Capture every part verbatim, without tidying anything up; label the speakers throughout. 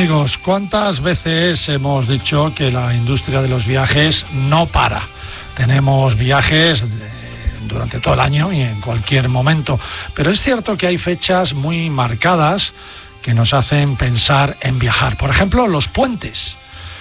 Speaker 1: Amigos, ¿cuántas veces hemos dicho que la industria de los viajes no para? Tenemos viajes de, durante todo el año y en cualquier momento, pero es cierto que hay fechas muy marcadas que nos hacen pensar en viajar. Por ejemplo, los puentes.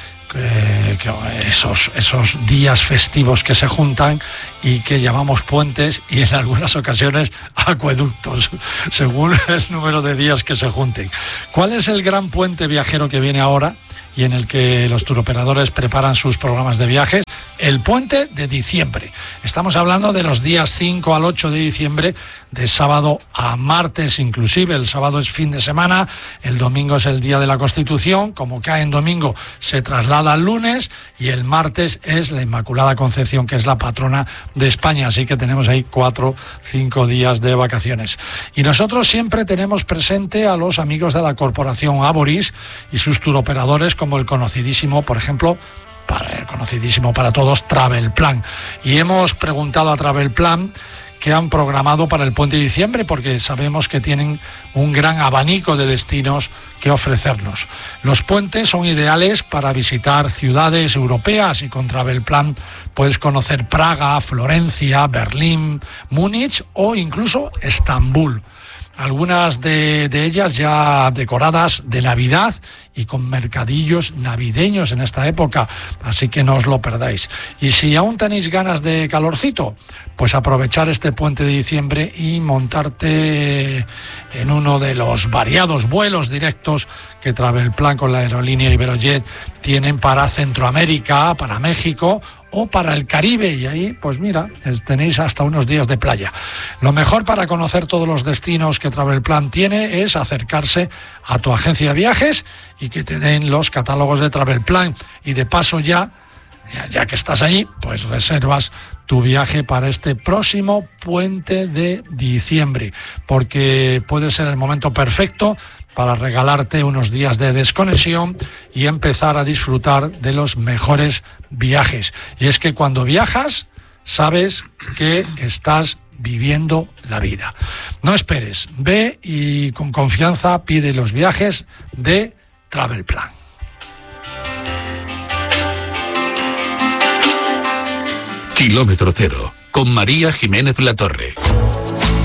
Speaker 1: Que, que esos, esos días festivos que se juntan y que llamamos puentes y en algunas ocasiones acueductos, según el número de días que se junten. ¿Cuál es el gran puente viajero que viene ahora y en el que los turoperadores preparan sus programas de viajes? El puente de diciembre. Estamos hablando de los días cinco al ocho de diciembre, de sábado a martes inclusive. El sábado es fin de semana, el domingo es el día de la Constitución, como cae en domingo se traslada al lunes y el martes es la Inmaculada Concepción, que es la patrona de España, así que tenemos ahí cuatro, cinco días de vacaciones. Y nosotros siempre tenemos presente a los amigos de la Corporación Aboris y sus turoperadores, como el conocidísimo, por ejemplo, para el conocidísimo para todos, Travelplan. Y hemos preguntado a Travelplan qué han programado para el puente de diciembre, porque sabemos que tienen un gran abanico de destinos que ofrecernos. Los puentes son ideales para visitar ciudades europeas y con Travelplan puedes conocer Praga, Florencia, Berlín, Múnich o incluso Estambul. Algunas de, de ellas ya decoradas de Navidad y con mercadillos navideños en esta época, así que no os lo perdáis. Y si aún tenéis ganas de calorcito, pues aprovechar este puente de diciembre y montarte en uno de los variados vuelos directos que Travelplan con la aerolínea Iberojet tienen para Centroamérica, para México o para el Caribe, y ahí, pues mira, tenéis hasta unos días de playa. Lo mejor para conocer todos los destinos que Travelplan tiene es acercarse a tu agencia de viajes y que te den los catálogos de Travelplan, y de paso ya, ya, ya que estás allí, pues reservas tu viaje para este próximo puente de diciembre, porque puede ser el momento perfecto para regalarte unos días de desconexión y empezar a disfrutar de los mejores viajes. Y es que cuando viajas, sabes que estás viviendo la vida. No esperes, ve y con confianza pide los viajes de Travelplan.
Speaker 2: Kilómetro Cero, con María Jiménez Latorre.